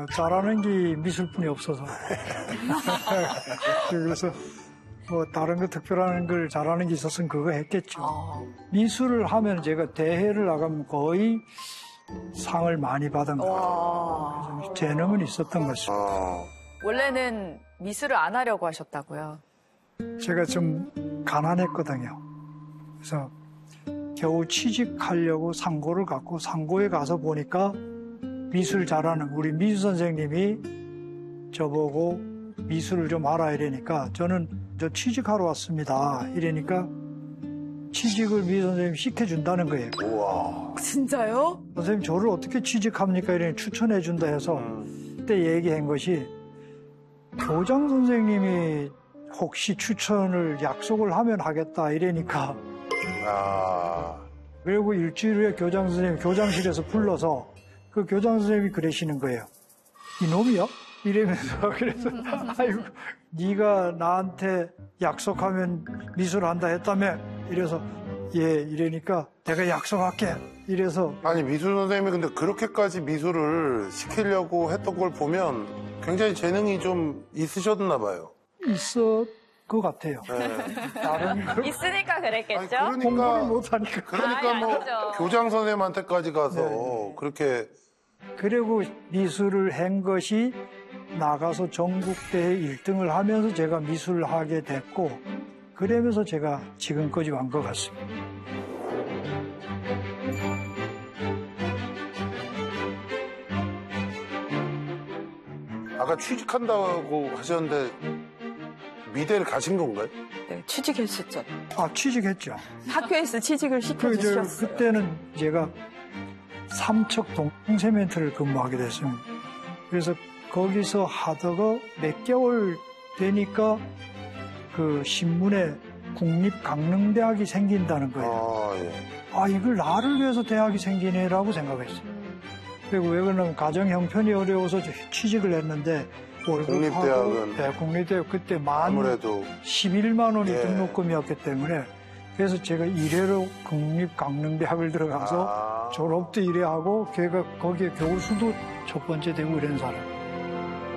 잘하는 게 미술뿐이 없어서. 그래서 뭐 다른 거 특별한 걸 잘하는 게 있었으면 그거 했겠죠. 미술을 하면 제가 대회를 나가면 거의 상을 많이 받은 거예요. 재능은 있었던 것이죠. 원래는 미술을 안 하려고 하셨다고요? 제가 좀 가난했거든요. 그래서 겨우 취직하려고 상고를 갖고 상고에 가서 보니까 미술 잘하는 우리 미술 선생님이 저보고 미술을 좀 알아야 되니까 저는 저 취직하러 왔습니다. 이러니까 취직을 미술 선생님이 시켜준다는 거예요. 우와. 진짜요? 선생님 저를 어떻게 취직합니까? 이러니 추천해준다 해서 그때 얘기한 것이 교장 선생님이 혹시 추천을 약속을 하면 하겠다 이러니까 그리고 일주일 후에 교장 선생님 교장실에서 불러서 그 교장 선생님이 그러시는 거예요. 이놈이야? 이러면서 그래서 아이고 네가 나한테 약속하면 미술한다 했다며 이래서 예 이러니까 내가 약속할게 이래서 아니 미술 선생님이 근데 그렇게까지 미술을 시키려고 했던 걸 보면 굉장히 재능이 좀 있으셨나 봐요. 있을 것 같아요. 네. 다른 거 있으니까 그랬겠죠? 아니, 공부를 못하니까. 그러니까 뭐 아니죠. 교장 선생님한테까지 가서 네. 그렇게 그리고 미술을 한 것이 나가서 전국대회 1등을 하면서 제가 미술을 하게 됐고 그러면서 제가 지금까지 온 것 같습니다. 아까 취직한다고 하셨는데 미대를 가신 건가요? 네, 취직했었죠. 아 취직했죠. 학교에서 취직을 시켜주셨어요. 그때는 제가 삼척 동세멘트를 근무하게 됐습니다. 그래서 거기서 하다가 몇 개월 되니까 그 신문에 국립강릉대학이 생긴다는 거예요. 아, 이걸 나를 위해서 대학이 생기네라고 생각했어요. 그리고 왜 그러냐면 가정 형편이 어려워서 취직을 했는데 국립대학은 네, 국립대학 그때 아무래도 11만 원이 예. 등록금이었기 때문에 그래서 제가 1회로 국립강릉대학을 들어가서 졸업도 1회 하고 걔가 거기에 교수도 첫 번째 되고 이런 사람.